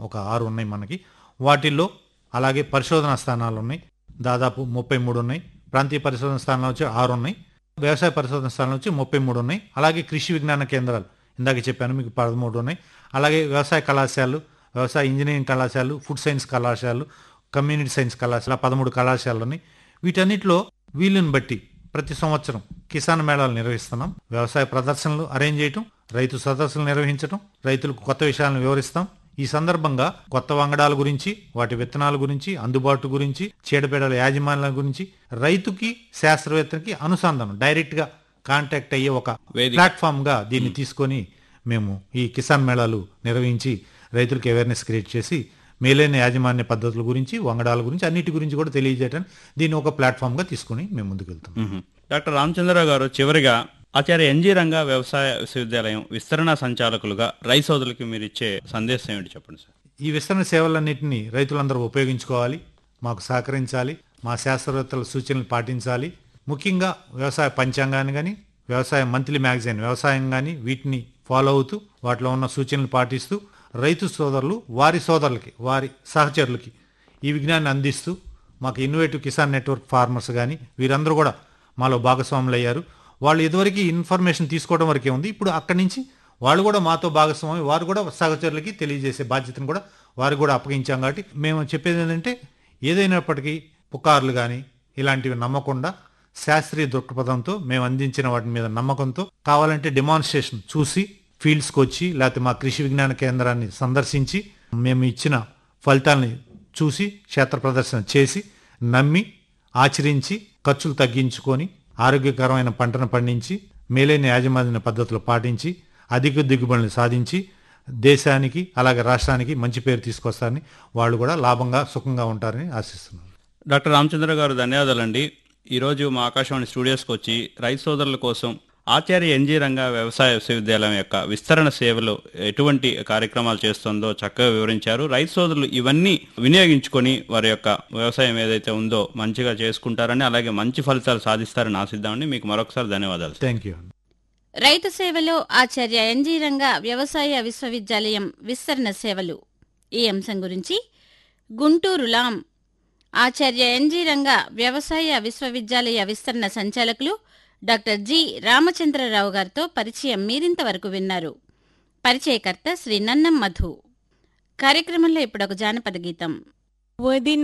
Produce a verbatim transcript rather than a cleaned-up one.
ఒక ఆరు ఉన్నాయి మనకి. వాటిల్లో అలాగే పరిశోధనా స్థానాలు ఉన్నాయి, దాదాపు ముప్పై మూడు ఉన్నాయి. ప్రాంతీయ పరిశోధన స్థానాలు వచ్చి ఆరు ఉన్నాయి. వ్యవసాయ పరిశోధన స్థానాలు వచ్చి ముప్పై మూడు ఉన్నాయి. అలాగే కృషి విజ్ఞాన కేంద్రాలు ఇందాక చెప్పాను మీకు పదమూడు ఉన్నాయి. అలాగే వ్యవసాయ కళాశాలలు, వ్యవసాయ ఇంజనీరింగ్ కళాశాలలు, ఫుడ్ సైన్స్ కళాశాలలు, కమ్యూనిటీ సైన్స్ కళాశాల పదమూడు కళాశాలలు ఉన్నాయి. వీటన్నిటిలో వీలుని బట్టి ప్రతి సంవత్సరం కిసాన్ మేళాలు నిర్వహిస్తున్నాం. వ్యవసాయ ప్రదర్శనలు అరేంజ్ చేయటం, రైతు సదస్సులు నిర్వహించడం, రైతులకు కొత్త విషయాలను వివరిస్తాం. ఈ సందర్భంగా కొత్త వంగడాల గురించి, వాటి విత్తనాల గురించి, అందుబాటు గురించి, చీడపీడల యాజమాన్యాల గురించి, రైతుకి శాస్త్రవేత్తకి అనుసంధానం డైరెక్ట్ గా కాంటాక్ట్ అయ్యే ఒక ప్లాట్ఫామ్ గా దీన్ని తీసుకొని మేము ఈ కిసాన్ మేళాలు నిర్వహించి రైతులకు అవేర్నెస్ క్రియేట్ చేసి మేలైన యాజమాన్య పద్ధతుల గురించి, వంగడాల గురించి, అన్నిటి గురించి కూడా తెలియజేయడానికి దీన్ని ఒక ప్లాట్ఫామ్ గా తీసుకుని మేము ముందుకు వెళ్తాం. డాక్టర్ రామచంద్రరావు గారు, చివరిగా ఆచార్య ఎన్జీ రంగా వ్యవసాయ విశ్వవిద్యాలయం విస్తరణ సంచాలకులుగా రైతు సోదరులకి మీరు ఇచ్చే సందేశం ఏమిటి చెప్పండి సార్. ఈ విస్తరణ సేవలన్నింటినీ రైతులందరూ ఉపయోగించుకోవాలి, మాకు సహకరించాలి, మా శాస్త్రవేత్తల సూచనలు పాటించాలి. ముఖ్యంగా వ్యవసాయ పంచాంగాన్ని కానీ, వ్యవసాయ మంత్లీ మ్యాగజైన్ వ్యవసాయం కానీ వీటిని ఫాలో అవుతూ వాటిలో ఉన్న సూచనలు పాటిస్తూ రైతు సోదరులు వారి సోదరులకి, వారి సహచరులకి ఈ విజ్ఞానాన్ని అందిస్తూ మాకు ఇన్నోవేటివ్ కిసాన్ నెట్వర్క్ ఫార్మర్స్ కానీ వీరందరూ కూడా మాలో భాగస్వాములు అయ్యారు. వాళ్ళు ఇదివరకు ఇన్ఫర్మేషన్ తీసుకోవడం వరకే ఉంది. ఇప్పుడు అక్కడి నుంచి వాళ్ళు కూడా మాతో భాగస్వామి, వారు కూడా సహచరులకి తెలియజేసే బాధ్యతను కూడా వారు కూడా అప్పగించాం. కాబట్టి మేము చెప్పేది ఏంటంటే ఏదైనప్పటికీ పుకార్లు కానీ ఇలాంటివి నమ్మకుండా శాస్త్రీయ దృక్పథంతో మేము అందించిన వాటి మీద నమ్మకంతో కావాలంటే డెమాన్స్ట్రేషన్ చూసి ఫీల్డ్స్కి వచ్చి లేకపోతే మా కృషి విజ్ఞాన కేంద్రాన్ని సందర్శించి మేము ఇచ్చిన ఫలితాలని చూసి క్షేత్ర ప్రదర్శన చేసి నమ్మి ఆచరించి ఖర్చులు తగ్గించుకొని ఆరోగ్యకరమైన పంటను పండించి మేలైన యాజమాన్య పద్ధతులు పాటించి అధిక దిగుబడులు సాధించి దేశానికి అలాగే రాష్ట్రానికి మంచి పేరు తీసుకొస్తారని, వాళ్ళు కూడా లాభంగా సుఖంగా ఉంటారని ఆశిస్తున్నాను. డాక్టర్ రామచంద్ర గారు, ధన్యవాదాలండి. ఈరోజు మా ఆకాశవాణి స్టూడియోస్కి వచ్చి రైతు సోదరుల కోసం ఆచార్య ఎన్జీ రంగా వ్యవసాయ విశ్వవిద్యాలయం యొక్క విస్తరణ సేవలు ఎటువంటి కార్యక్రమాలు చేస్తుందో చక్కగా వివరించారు. రైతు సోదరులు ఇవన్నీ వినియోగించుకొని వారి యొక్క వ్యవసాయం ఏదైతే ఉందో మంచిగా చేసుకుంటారని, అలాగే మంచి ఫలితాలు సాధిస్తారని ఆశిద్దామని. మీకు మరొకసారి ధన్యవాదాలు. Thank you. రైతు సేవలో ఆచార్య ఎన్జీ రంగా వ్యవసాయ విశ్వవిద్యాలయం విస్తరణ సేవలు ఈ అంశం గురించి గుంటూరు లాం ఆచార్య ఎన్జీ రంగా వ్యవసాయ విశ్వవిద్యాలయ విస్తరణ సంచాలకులు డాక్టర్ జి రామచంద్రరావు గారితో పరిచయం మీరింతవరకు విన్నారు. పరిచయకర్త శ్రీ నన్నం మధు. కార్యక్రమంలో ఇప్పుడొక జానపద గీతం.